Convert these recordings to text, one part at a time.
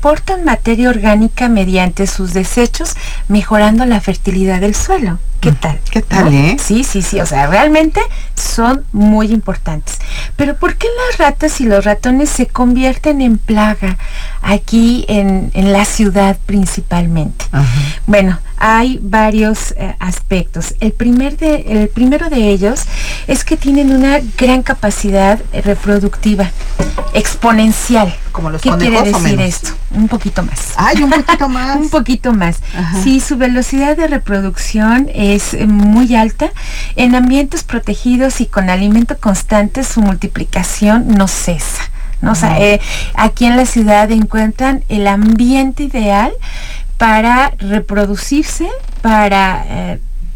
transportan materia orgánica mediante sus desechos, mejorando la fertilidad del suelo. ¿Qué tal? ¿Qué tal, ¿no? Sí, o sea, realmente son muy importantes. Pero ¿por qué las ratas y los ratones se convierten en plaga aquí en la ciudad principalmente? Bueno, hay varios aspectos. El primero de ellos es que tienen una gran capacidad reproductiva, exponencial. ¿Como los ¿Qué conejos quiere o decir menos? esto? Un poquito más. ¡Ay, un poquito más! Un poquito más. Ajá. Sí, su velocidad de reproducción es muy alta. En ambientes protegidos y con alimento constante, su multiplicación no cesa, ¿no? O sea, aquí en la ciudad encuentran el ambiente ideal para reproducirse, para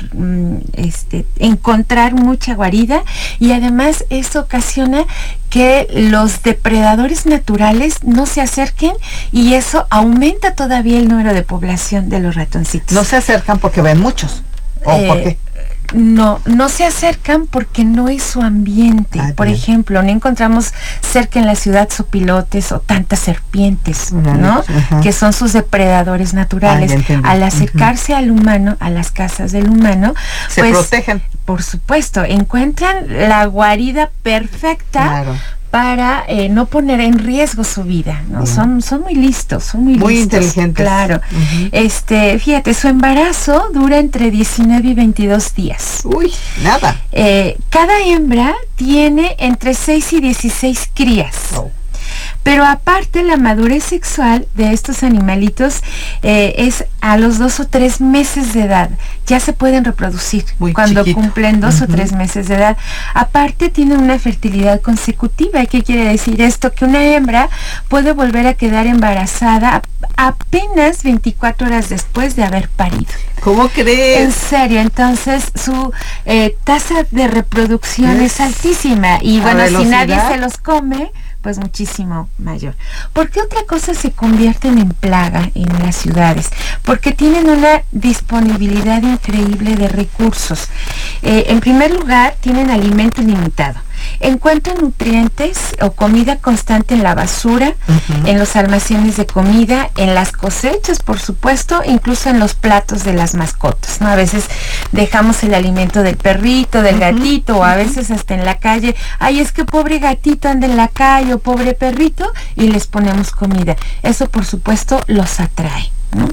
encontrar mucha guarida, y además eso ocasiona que los depredadores naturales no se acerquen, y eso aumenta todavía el número de población de los ratoncitos. No se acercan porque ven muchos. ¿O por qué? No se acercan porque no es su ambiente. Por ejemplo, no encontramos cerca en la ciudad sopilotes o tantas serpientes, ¿no? Que son sus depredadores naturales. Al acercarse al humano, a las casas del humano, se protegen. Por supuesto, encuentran la guarida perfecta para no poner en riesgo su vida, ¿no? Son muy listos, son muy listos, inteligentes. Claro. Fíjate, su embarazo dura entre 19 y 22 días. Uy, nada. Cada hembra tiene entre 6 y 16 crías. Pero aparte, la madurez sexual de estos animalitos es a los 2 o 3 meses de edad. Ya se pueden reproducir cuando cumplen 2 o 3 meses de edad. Aparte, tienen una fertilidad consecutiva. ¿Qué quiere decir esto? Que una hembra puede volver a quedar embarazada apenas 24 horas después de haber parido. ¿Cómo crees? En serio, entonces su tasa de reproducción es altísima. Y bueno, si nadie se los come, pues muchísimo mayor. ¿Por qué otra cosa se convierten en plaga en las ciudades? Porque tienen una disponibilidad increíble de recursos. En primer lugar, tienen alimento ilimitado. Encuentran nutrientes o comida constante en la basura, en los almacenes de comida, en las cosechas, por supuesto, incluso en los platos de las mascotas, ¿no? A veces dejamos el alimento del perrito, del gatito, o a veces hasta en la calle. Ay, es que pobre gatito anda en la calle, o pobre perrito, y les ponemos comida. Eso, por supuesto, los atrae, ¿no?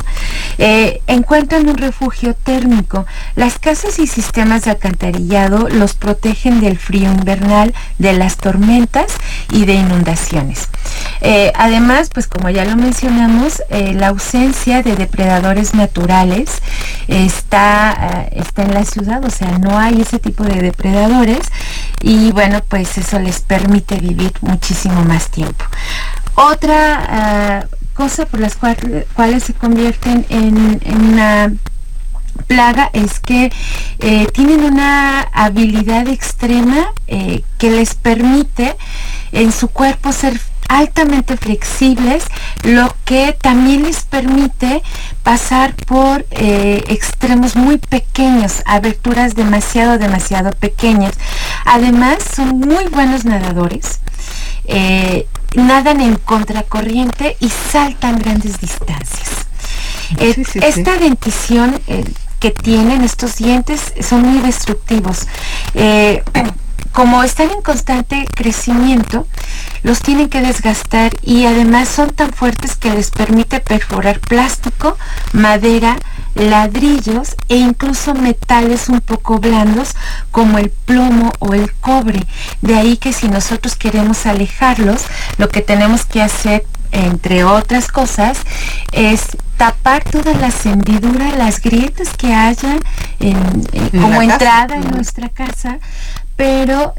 Encuentran un refugio térmico. Las casas y sistemas de alcantarillado los protegen del frío invernal, de las tormentas y de inundaciones. Además, pues como ya lo mencionamos, la ausencia de depredadores naturales está en la ciudad, o sea, no hay ese tipo de depredadores, y bueno, pues eso les permite vivir muchísimo más tiempo. Otra cosa por las cuales se convierten en una plaga es que tienen una habilidad extrema que les permite en su cuerpo ser altamente flexibles, lo que también les permite pasar por extremos muy pequeños, aberturas demasiado pequeñas. Además, son muy buenos nadadores. Nadan en contracorriente y saltan grandes distancias. Esta dentición que tienen, estos dientes, son muy destructivos. Como están en constante crecimiento, los tienen que desgastar, y además son tan fuertes que les permite perforar plástico, madera, ladrillos e incluso metales un poco blandos como el plomo o el cobre. De ahí que si nosotros queremos alejarlos, lo que tenemos que hacer, entre otras cosas, es tapar todas las hendiduras, las grietas que haya como entrada en nuestra casa, pero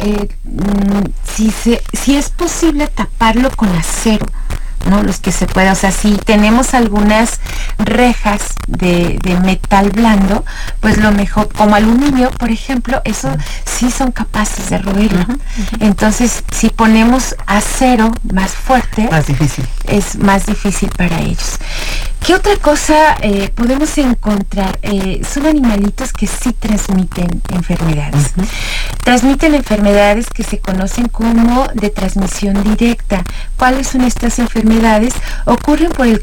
si es posible taparlo con acero, ¿no? Los que se pueda, o sea, si tenemos algunas rejas de metal blando, pues lo mejor, como aluminio, por ejemplo, eso sí son capaces de roerlo. Entonces, si ponemos acero más fuerte, es más difícil para ellos. ¿Qué otra cosa podemos encontrar? Son animalitos que sí transmiten enfermedades. Transmiten enfermedades que se conocen como de transmisión directa. ¿Cuáles son estas enfermedades? Ocurren por el